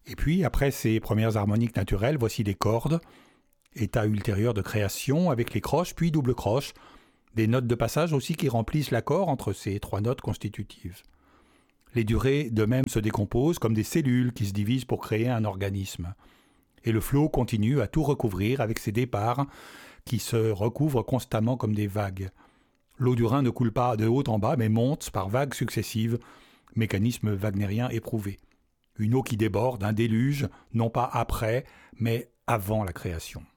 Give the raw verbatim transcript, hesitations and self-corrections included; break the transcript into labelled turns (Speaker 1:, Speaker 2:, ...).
Speaker 1: Et puis, après ces premières harmoniques naturelles, voici les cordes, état ultérieur de création avec les croches, puis double croche, des notes de passage aussi qui remplissent l'accord entre ces trois notes constitutives. Les durées de même se décomposent comme des cellules qui se divisent pour créer un organisme. Et le flot continue à tout recouvrir avec ses départs qui se recouvrent constamment comme des vagues. L'eau du Rhin ne coule pas de haut en bas, mais monte par vagues successives, mécanisme wagnérien éprouvé. Une eau qui déborde, un déluge, non pas après, mais avant la création.